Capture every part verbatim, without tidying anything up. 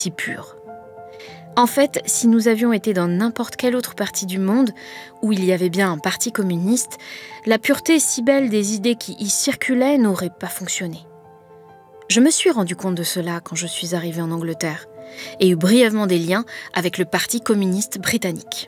si pure. En fait, si nous avions été dans n'importe quelle autre partie du monde, où il y avait bien un parti communiste, la pureté si belle des idées qui y circulaient n'aurait pas fonctionné. Je me suis rendu compte de cela quand je suis arrivée en Angleterre, et eus brièvement des liens avec le Parti communiste britannique.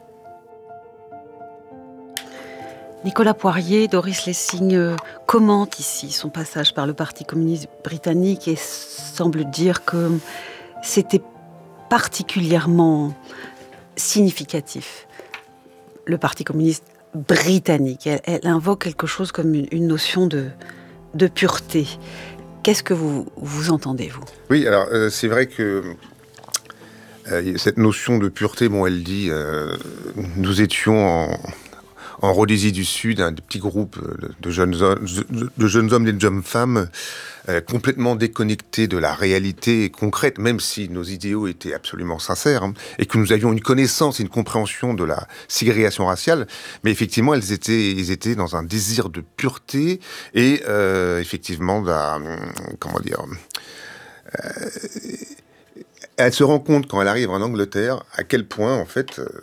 Nicolas Poirier, Doris Lessing euh, commente ici son passage par le Parti communiste britannique et semble dire que c'était particulièrement significatif. Le Parti communiste britannique, elle, elle invoque quelque chose comme une, une notion de, de pureté. Qu'est-ce que vous, vous entendez, vous ? Oui, alors euh, c'est vrai que euh, cette notion de pureté, bon, elle dit, euh, nous étions en... en Rhodésie du Sud, un petit groupe de jeunes hommes, de jeunes hommes et de jeunes femmes euh, complètement déconnectés de la réalité concrète, même si nos idéaux étaient absolument sincères, hein, et que nous avions une connaissance et une compréhension de la ségrégation raciale, mais effectivement, elles étaient, ils étaient dans un désir de pureté et euh, effectivement, d'un, comment dire... Euh, elle se rend compte, quand elle arrive en Angleterre, à quel point, en fait... Euh,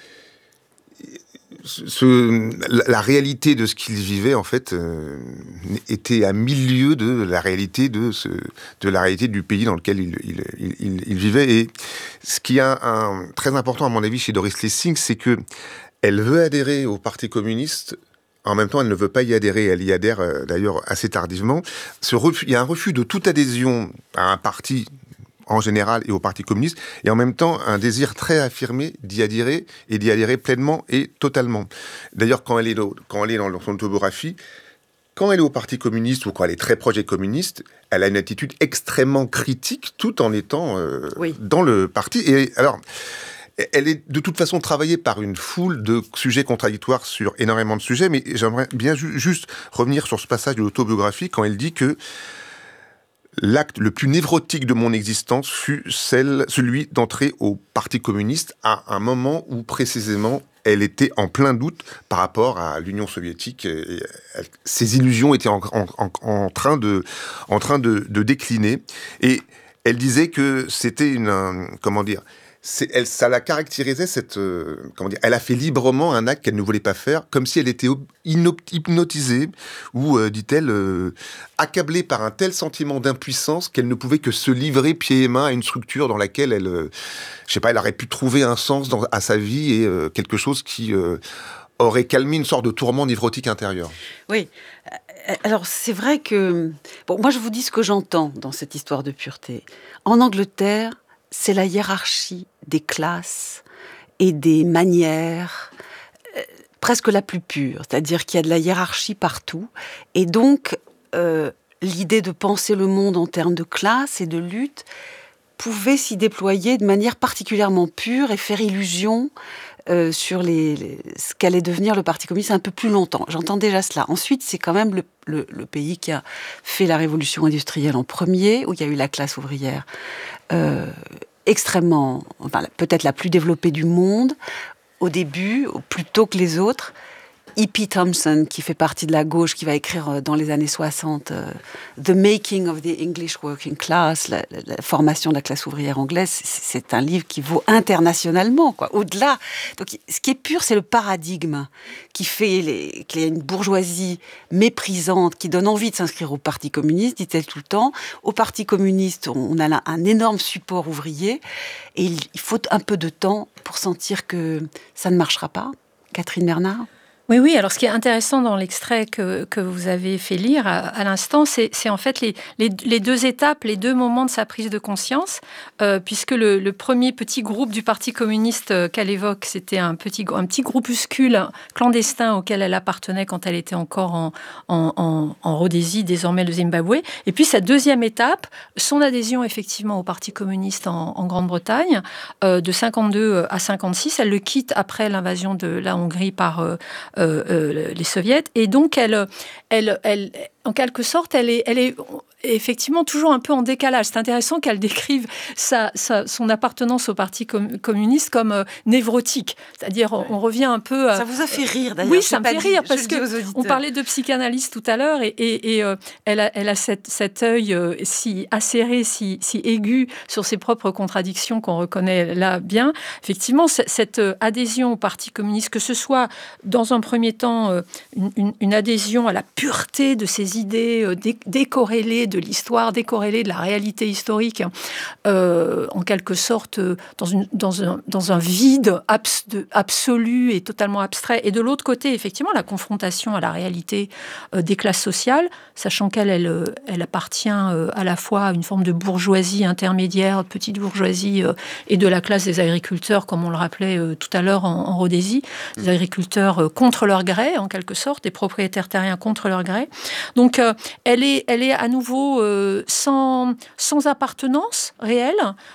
Ce, la, la réalité de ce qu'ils vivaient, en fait, euh, était à mille lieues de la réalité de, ce, de la réalité du pays dans lequel ils il, il, il, il vivaient. Et ce qui est un, un, très important, à mon avis, chez Doris Lessing, c'est que elle veut adhérer au Parti communiste. En même temps, elle ne veut pas y adhérer. Elle y adhère, euh, d'ailleurs, assez tardivement. Ce refus, il y a un refus de toute adhésion à un parti en général et au Parti communiste, et en même temps un désir très affirmé d'y adhérer, et d'y adhérer pleinement et totalement. D'ailleurs, quand elle est, quand elle est dans son autobiographie, quand elle est au Parti communiste, ou quand elle est très proche des communistes, elle a une attitude extrêmement critique, tout en étant euh, oui. dans le parti. Et alors, elle est de toute façon travaillée par une foule de sujets contradictoires sur énormément de sujets, mais j'aimerais bien ju- juste revenir sur ce passage de l'autobiographie, quand elle dit que l'acte le plus névrotique de mon existence fut celle, celui d'entrer au Parti communiste à un moment où, précisément, elle était en plein doute par rapport à l'Union soviétique. Et elle, ses illusions étaient en, en, en, en train, de, en train de, de décliner. Et elle disait que c'était une... Un, comment dire c'est, elle, ça la caractérisait, cette, euh, comment dire, elle a fait librement un acte qu'elle ne voulait pas faire, comme si elle était hypnotisée, ou, euh, dit-elle, euh, accablée par un tel sentiment d'impuissance qu'elle ne pouvait que se livrer pieds et mains à une structure dans laquelle elle, euh, je sais pas, elle aurait pu trouver un sens dans, à sa vie et euh, quelque chose qui euh, aurait calmé une sorte de tourment névrotique intérieur. Oui. Alors, c'est vrai que... Bon, moi, je vous dis ce que j'entends dans cette histoire de pureté. En Angleterre, c'est la hiérarchie des classes et des manières, euh, presque la plus pure. C'est-à-dire qu'il y a de la hiérarchie partout. Et donc, euh, l'idée de penser le monde en termes de classe et de lutte pouvait s'y déployer de manière particulièrement pure et faire illusion euh, sur les, les, ce qu'allait devenir le Parti communiste un peu plus longtemps. J'entends déjà cela. Ensuite, c'est quand même le, le, le pays qui a fait la révolution industrielle en premier, où il y a eu la classe ouvrière euh, extrêmement, enfin, peut-être la plus développée du monde, au début, plus tôt que les autres. E P Thompson, qui fait partie de la gauche, qui va écrire dans les années soixante euh, The Making of the English Working Class, la, la, la formation de la classe ouvrière anglaise, c'est, c'est un livre qui vaut internationalement, quoi, au-delà. Donc, ce qui est pur, c'est le paradigme qui fait les, qu'il y a une bourgeoisie méprisante qui donne envie de s'inscrire au Parti communiste, dit-elle tout le temps. Au Parti communiste, on a là un énorme support ouvrier et il, il faut un peu de temps pour sentir que ça ne marchera pas. Catherine Bernard ? Oui, oui. Alors, ce qui est intéressant dans l'extrait que, que vous avez fait lire à, à l'instant, c'est, c'est en fait les, les, les deux étapes, les deux moments de sa prise de conscience, euh, puisque le, le premier petit groupe du Parti communiste euh, qu'elle évoque, c'était un petit, un petit groupuscule clandestin auquel elle appartenait quand elle était encore en, en, en, en Rhodésie, désormais le Zimbabwe. Et puis, sa deuxième étape, son adhésion effectivement au Parti communiste en, en Grande-Bretagne, euh, de cinquante-deux à cinquante-six. Elle le quitte après l'invasion de la Hongrie par... Euh, Euh, euh, les soviets, et donc elle, elle, elle, en quelque sorte, elle est, elle est effectivement toujours un peu en décalage. C'est intéressant qu'elle décrive sa, sa, son appartenance au Parti com- communiste comme euh, névrotique. C'est-à-dire, on, on revient un peu... Euh, ça vous a fait rire, d'ailleurs. Oui, ça me fait dit, rire, parce qu'on parlait de psychanalyse tout à l'heure, et, et, et euh, elle a, elle a cette, cet œil euh, si acéré, si, si aigu sur ses propres contradictions qu'on reconnaît là bien. Effectivement, c- cette euh, adhésion au Parti communiste, que ce soit dans un premier temps euh, une, une, une adhésion à la pureté de ses idées, euh, dé- décorrélées de l'histoire, décorrélées de la réalité historique, euh, en quelque sorte euh, dans, une, dans, un, dans un vide abs- de, absolu et totalement abstrait. Et de l'autre côté, effectivement, la confrontation à la réalité euh, des classes sociales, sachant qu'elle elle, elle appartient euh, à la fois à une forme de bourgeoisie intermédiaire, petite bourgeoisie, euh, et de la classe des agriculteurs, comme on le rappelait euh, tout à l'heure en, en Rhodésie, des agriculteurs euh, contre leur gré, en quelque sorte, des propriétaires terriens contre leur gré. Donc, euh, elle, est, elle est à nouveau euh, sans, sans appartenance réelle.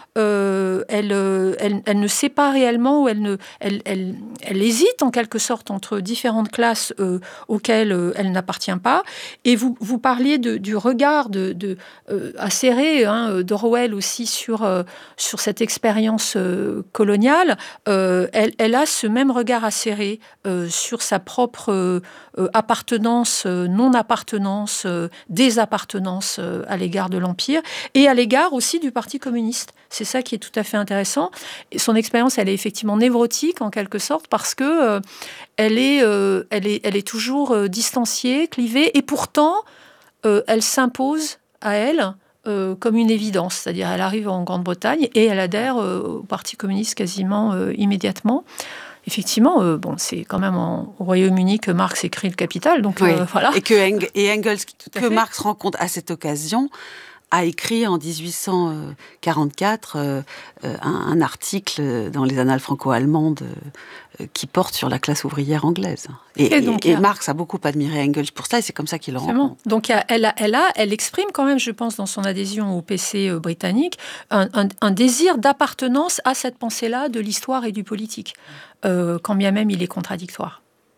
Euh, elle, euh, elle, elle ne sait pas réellement, ou elle, ne, elle, elle, elle hésite en quelque sorte entre différentes classes euh, auxquelles euh, elle n'appartient pas. Et vous, vous parliez de, du regard de, de, euh, acéré hein, d'Orwell aussi sur, euh, sur cette expérience euh, coloniale. Euh, elle, elle a ce même regard acéré euh, sur sa propre euh, appartenance, euh, non-appartenance, euh, désappartenance euh, à l'égard de l'Empire, et à l'égard aussi du Parti communiste. C'est ça qui est tout à fait intéressant. Et son expérience, elle est effectivement névrotique en quelque sorte, parce que euh, elle, est, euh, elle, est, elle est toujours euh, distanciée, clivée, et pourtant, euh, elle s'impose à elle euh, comme une évidence. C'est-à-dire, elle arrive en Grande-Bretagne et elle adhère euh, au Parti communiste quasiment euh, immédiatement. Effectivement, euh, bon, c'est quand même en, au Royaume-Uni que Marx écrit Le Capital, donc oui. euh, voilà. Et que Eng- et Engels, que Marx rencontre à cette occasion, a écrit en dix-huit cent quarante-quatre euh, euh, un, un article dans les Annales franco-allemandes euh, qui porte sur la classe ouvrière anglaise. Et, et, donc, et, et a... Marx a beaucoup admiré Engels pour ça, et c'est comme ça qu'il le rencontre. Donc elle, a, elle, a, elle exprime quand même, je pense, dans son adhésion au P C britannique, un, un, un désir d'appartenance à cette pensée-là de l'histoire et du politique, euh, quand bien même il est contradictoire.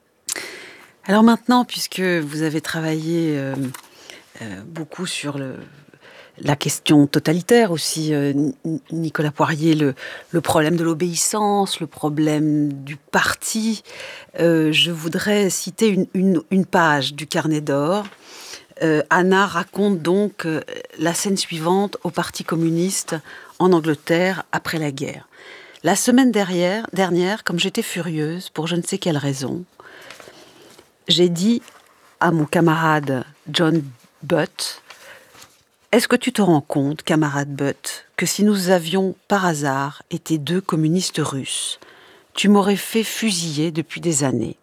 Alors maintenant, puisque vous avez travaillé euh, euh, beaucoup sur le... la question totalitaire aussi, euh, Nicolas Poirier, le, le problème de l'obéissance, le problème du parti. Euh, je voudrais citer une, une, une page du Carnet d'or. Euh, Anna raconte donc euh, la scène suivante au Parti communiste en Angleterre après la guerre. La semaine dernière, dernière, comme j'étais furieuse, pour je ne sais quelle raison, j'ai dit à mon camarade John Butt: est-ce que tu te rends compte, camarade Butt, que si nous avions par hasard été deux communistes russes, tu m'aurais fait fusiller depuis des années?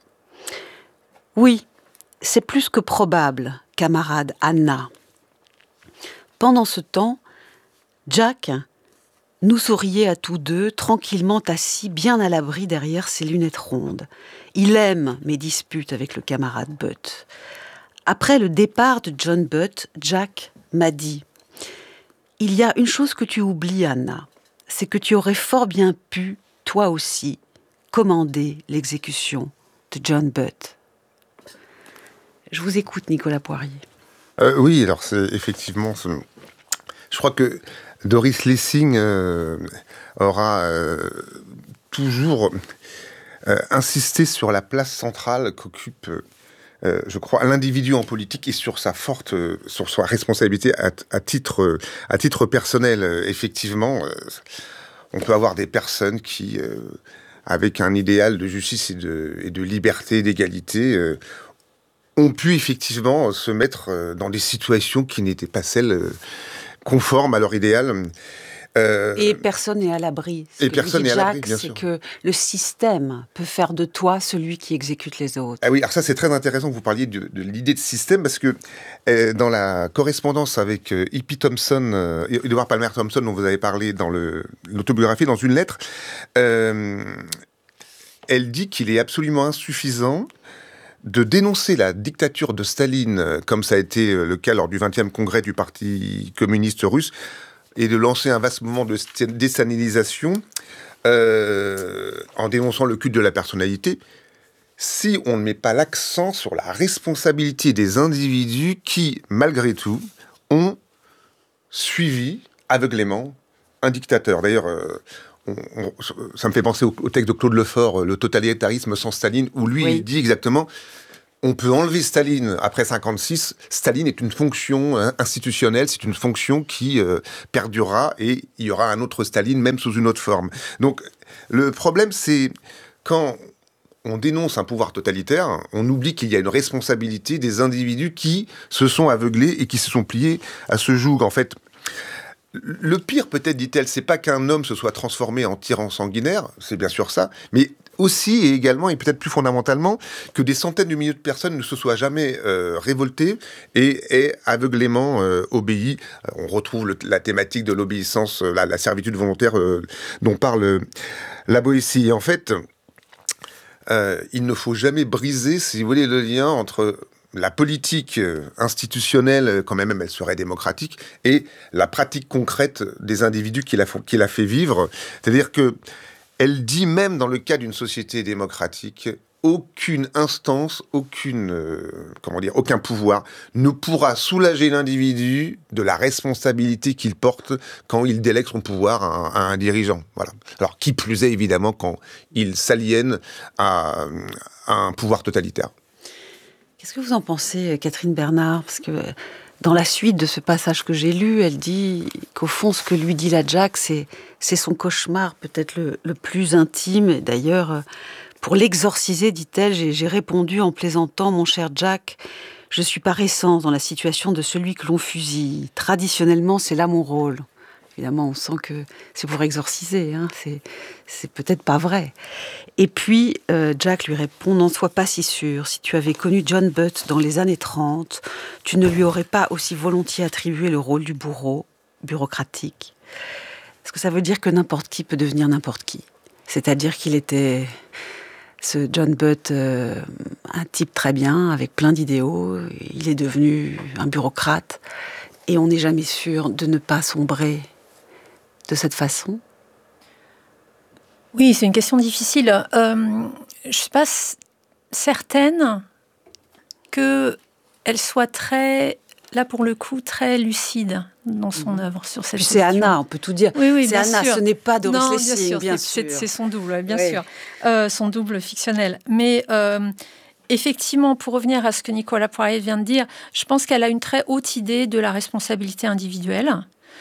Oui, c'est plus que probable, camarade Anna. Pendant ce temps, Jack nous souriait à tous deux, tranquillement assis, bien à l'abri derrière ses lunettes rondes. Il aime mes disputes avec le camarade Butt. Après le départ de John Butt, Jack m'a dit: il y a une chose que tu oublies, Anna, c'est que tu aurais fort bien pu, toi aussi, commander l'exécution de John Butt. Je vous écoute, Nicolas Poirier. Euh, oui, alors c'est effectivement... Ce... Je crois que Doris Lessing euh, aura euh, toujours euh, insisté sur la place centrale qu'occupe... Euh, je crois, l'individu en politique et sur sa forte, euh, sur sa responsabilité à, à titre, euh, à titre personnel. Euh, effectivement, euh, on peut avoir des personnes qui, euh, avec un idéal de justice et de, et de liberté, d'égalité, euh, ont pu effectivement se mettre euh, dans des situations qui n'étaient pas celles euh, conformes à leur idéal. Euh, et personne n'est à l'abri. Ce et personne n'est à l'abri, bien c'est sûr. C'est que le système peut faire de toi celui qui exécute les autres. Ah oui, alors ça c'est très intéressant que vous parliez de, de l'idée de système, parce que euh, dans la correspondance avec euh, E P Thompson, euh, Edward Palmer Thompson, dont vous avez parlé dans le, l'autobiographie, dans une lettre, euh, elle dit qu'il est absolument insuffisant de dénoncer la dictature de Staline, comme ça a été le cas lors du vingtième congrès du Parti communiste russe, et de lancer un vaste mouvement de déstalinisation euh, en dénonçant le culte de la personnalité. si on ne met pas l'accent sur la responsabilité des individus qui, malgré tout, ont suivi aveuglément un dictateur. D'ailleurs, euh, on, on, ça me fait penser au, au texte de Claude Lefort, Le totalitarisme sans Staline, où lui, oui. il dit exactement... On peut enlever Staline après cinquante-six. Staline est une fonction hein, institutionnelle, c'est une fonction qui euh, perdurera et il y aura un autre Staline, même sous une autre forme. Donc, le problème, c'est quand on dénonce un pouvoir totalitaire, on oublie qu'il y a une responsabilité des individus qui se sont aveuglés et qui se sont pliés à ce joug. En fait, le pire, peut-être, dit-elle, c'est pas qu'un homme se soit transformé en tyran sanguinaire, c'est bien sûr ça, mais aussi et également, et peut-être plus fondamentalement, que des centaines de milliers de personnes ne se soient jamais euh, révoltées et aient aveuglément euh, obéi. On retrouve le, la thématique de l'obéissance, la, la servitude volontaire euh, dont parle euh, la Boétie. Et en fait, euh, il ne faut jamais briser, si vous voulez, le lien entre la politique institutionnelle, quand même elle serait démocratique, et la pratique concrète des individus qui la, font, qui la fait vivre. C'est-à-dire que elle dit même dans le cas d'une société démocratique, aucune instance, aucune, euh, comment dire, aucun pouvoir ne pourra soulager l'individu de la responsabilité qu'il porte quand il délègue son pouvoir à un, à un dirigeant. Voilà. Alors, qui plus est, évidemment, quand il s'aliène à, à un pouvoir totalitaire. Qu'est-ce que vous en pensez, Catherine Bernard ? Parce que dans la suite de ce passage que j'ai lu, elle dit qu'au fond, ce que lui dit la Jack, c'est, c'est son cauchemar peut-être le, le plus intime. Et d'ailleurs, pour l'exorciser, dit-elle, j'ai, j'ai répondu en plaisantant, mon cher Jack, je suis pas récent dans la situation de celui que l'on fusille. Traditionnellement, c'est là mon rôle. Évidemment, on sent que c'est pour exorciser, hein. c'est, c'est peut-être pas vrai. Et puis, euh, Jack lui répond, n'en sois pas si sûr. Si tu avais connu John Butt dans les années trente, tu ne lui aurais pas aussi volontiers attribué le rôle du bourreau bureaucratique. Est-ce que ça veut dire que n'importe qui peut devenir n'importe qui ? C'est-à-dire qu'il était, ce John Butt, euh, un type très bien, avec plein d'idéaux. Il est devenu un bureaucrate. Et on n'est jamais sûr de ne pas sombrer de cette façon ? Oui, c'est une question difficile. Euh, je ne suis pas s- certaine qu'elle soit très, là pour le coup, très lucide dans son œuvre sur cette Puis question. c'est Anna, on peut tout dire. Oui, oui, c'est bien Anna, sûr. Ce n'est pas Doris non, Lessing, bien sûr. bien c'est, sûr. C'est, c'est son double, bien oui. sûr. Euh, son double fictionnel. Mais euh, effectivement, pour revenir à ce que Nicolas Poirier vient de dire, je pense qu'elle a une très haute idée de la responsabilité individuelle.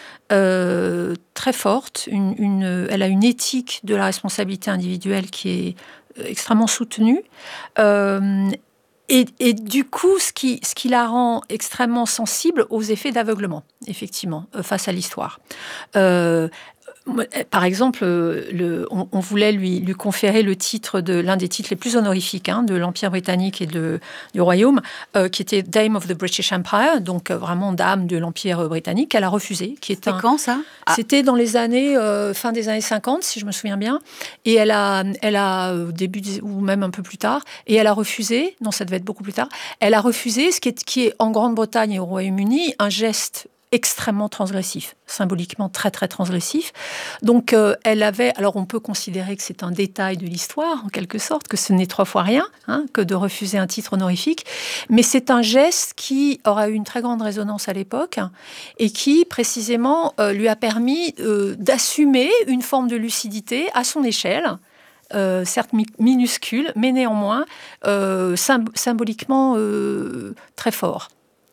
Euh, très forte, une, une, elle a une éthique de la responsabilité individuelle qui est extrêmement soutenue. Euh, et, et du coup, ce qui, ce qui la rend extrêmement sensible aux effets d'aveuglement, effectivement, euh, face à l'histoire. Euh, Par exemple, le, on, on voulait lui, lui conférer le titre de l'un des titres les plus honorifiques hein, de l'Empire britannique et de, du Royaume, euh, qui était Dame of the British Empire, donc euh, vraiment dame de l'Empire britannique. Elle a refusé. Qui est C'était un, quand ça ? ah. C'était dans les années euh, fin des années cinquante, si je me souviens bien. Et elle a, elle a au début des, ou même un peu plus tard, et elle a refusé. Non, ça devait être beaucoup plus tard. Elle a refusé ce qui est, qui est en Grande-Bretagne et au Royaume-Uni un geste extrêmement transgressif, symboliquement très très transgressif. Donc euh, elle avait, alors on peut considérer que c'est un détail de l'histoire en quelque sorte, que ce n'est trois fois rien, hein, que de refuser un titre honorifique, mais c'est un geste qui aura eu une très grande résonance à l'époque et qui précisément euh, lui a permis euh, d'assumer une forme de lucidité à son échelle. Euh, certes mi- minuscule, mais néanmoins euh, symb- symboliquement euh, très fort.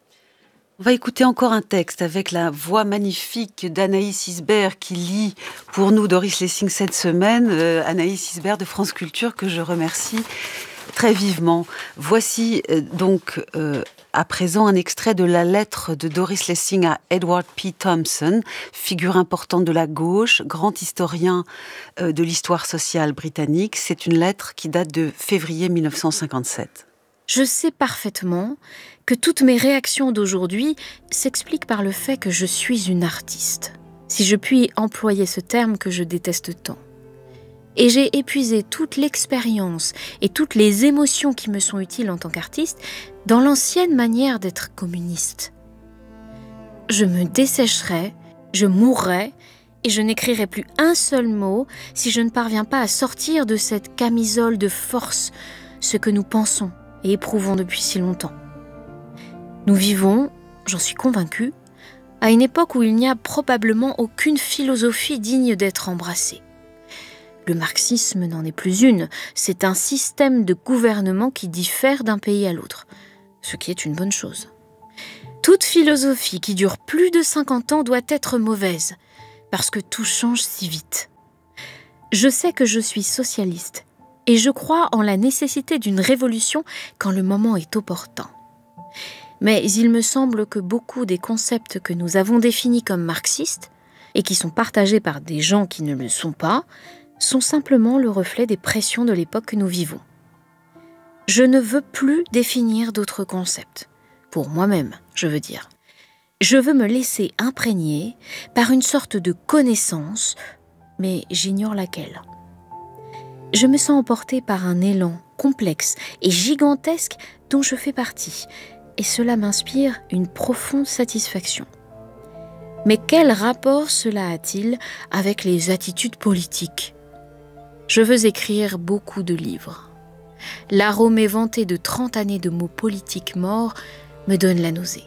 On va écouter encore un texte avec la voix magnifique d'Anaïs Isbert qui lit pour nous Doris Lessing cette semaine. Euh, Anaïs Isbert de France Culture que je remercie très vivement. Voici euh, donc euh, à présent un extrait de la lettre de Doris Lessing à Edward P. Thompson, figure importante de la gauche, grand historien euh, de l'histoire sociale britannique. C'est une lettre qui date de février mille neuf cent cinquante-sept. Je sais parfaitement que toutes mes réactions d'aujourd'hui s'expliquent par le fait que je suis une artiste, si je puis employer ce terme que je déteste tant. Et j'ai épuisé toute l'expérience et toutes les émotions qui me sont utiles en tant qu'artiste dans l'ancienne manière d'être communiste. Je me dessécherai, je mourrai, et je n'écrirai plus un seul mot si je ne parviens pas à sortir de cette camisole de force ce que nous pensons et éprouvons depuis si longtemps. Nous vivons, j'en suis convaincue, à une époque où il n'y a probablement aucune philosophie digne d'être embrassée. Le marxisme n'en est plus une, c'est un système de gouvernement qui diffère d'un pays à l'autre, ce qui est une bonne chose. Toute philosophie qui dure plus de cinquante ans doit être mauvaise, parce que tout change si vite. Je sais que je suis socialiste, et je crois en la nécessité d'une révolution quand le moment est opportun. Mais il me semble que beaucoup des concepts que nous avons définis comme marxistes, et qui sont partagés par des gens qui ne le sont pas, sont simplement le reflet des pressions de l'époque que nous vivons. Je ne veux plus définir d'autres concepts. Pour moi-même, je veux dire. Je veux me laisser imprégner par une sorte de connaissance, mais j'ignore laquelle. Je me sens emportée par un élan complexe et gigantesque dont je fais partie, et cela m'inspire une profonde satisfaction. Mais quel rapport cela a-t-il avec les attitudes politiques ? Je veux écrire beaucoup de livres. L'arôme éventé de trente années de mots politiques morts me donne la nausée.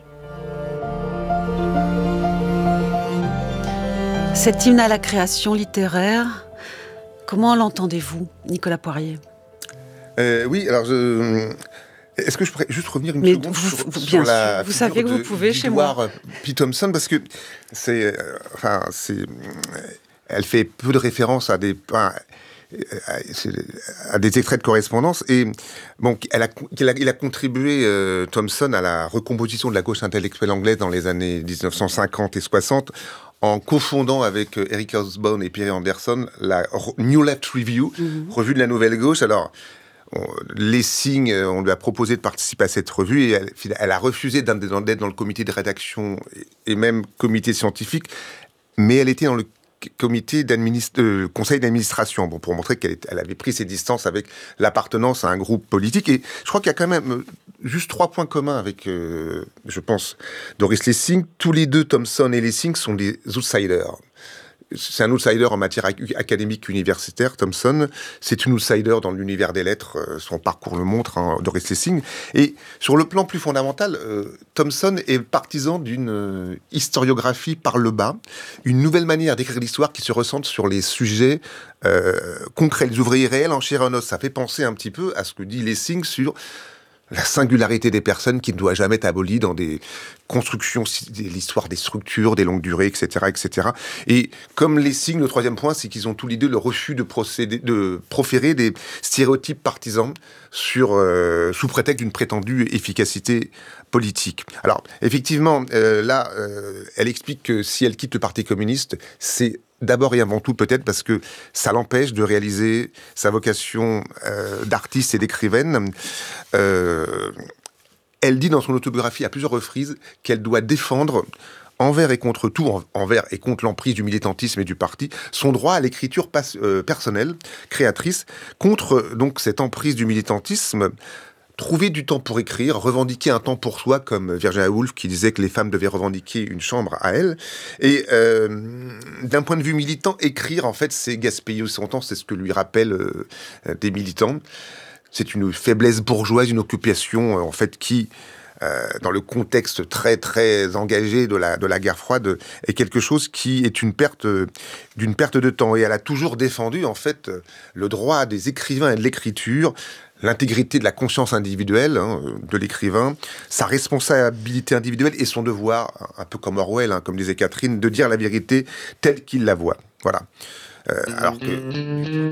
Cet hymne à la création littéraire, comment l'entendez-vous, Nicolas Poirier ? euh, Oui, alors je... Est-ce que je pourrais juste revenir une Mais seconde vous, sur, vous, sur bien la sûr, vous savez que vous pouvez chez moi. P. Thompson, parce que c'est, euh, enfin, c'est, elle fait peu de références à des, enfin, à des extraits de correspondance, et bon, elle a, il a, il a contribué, euh, Thompson, à la recomposition de la gauche intellectuelle anglaise dans les années dix-neuf cent cinquante et soixante, en confondant avec Eric Hobsbawm et Pierre Anderson la New Left Review, mm-hmm. revue de la Nouvelle Gauche. Alors, on, Lessing, on lui a proposé de participer à cette revue, et elle, elle a refusé d'être dans le comité de rédaction et même comité scientifique, mais elle était dans le comité d'administration, euh, conseil d'administration, bon, pour montrer qu'elle elle avait pris ses distances avec l'appartenance à un groupe politique. Et je crois qu'il y a quand même euh, juste trois points communs avec, euh, je pense, Doris Lessing. Tous les deux, Thompson et Lessing, sont des outsiders. C'est un outsider en matière académique universitaire, Thompson. C'est une outsider dans l'univers des lettres. Son parcours le montre, hein, Doris Lessing. Et sur le plan plus fondamental, euh, Thompson est partisan d'une euh, historiographie par le bas, une nouvelle manière d'écrire l'histoire qui se recentre sur les sujets euh, concrets, les ouvriers réels en chair et en os. Ça fait penser un petit peu à ce que dit Lessing sur la singularité des personnes qui ne doit jamais être abolie dans des constructions, l'histoire des structures, des longues durées, et cetera, et cetera. Et comme Lessing, le troisième point, c'est qu'ils ont tous les deux le refus de, procéder, de proférer des stéréotypes partisans sur, euh, sous prétexte d'une prétendue efficacité politique. Alors, effectivement, euh, là, euh, elle explique que si elle quitte le Parti communiste, c'est d'abord et avant tout peut-être parce que ça l'empêche de réaliser sa vocation euh, d'artiste et d'écrivaine. Euh, elle dit dans son autobiographie à plusieurs reprises qu'elle doit défendre envers et contre tout, en, envers et contre l'emprise du militantisme et du parti, son droit à l'écriture pas, euh, personnelle, créatrice, contre donc cette emprise du militantisme. Trouver du temps pour écrire, revendiquer un temps pour soi, comme Virginia Woolf qui disait que les femmes devaient revendiquer une chambre à elles. Et euh, d'un point de vue militant, écrire, en fait, c'est gaspiller son temps, c'est ce que lui rappellent euh, des militants. C'est une faiblesse bourgeoise, une occupation, euh, en fait, qui, euh, dans le contexte très, très engagé de la, de la guerre froide, est quelque chose qui est une perte, euh, d'une perte de temps. Et elle a toujours défendu, en fait, le droit des écrivains et de l'écriture, l'intégrité de la conscience individuelle, hein, de l'écrivain, sa responsabilité individuelle et son devoir, un peu comme Orwell, hein, comme disait Catherine, de dire la vérité telle qu'il la voit. Voilà. Euh, alors que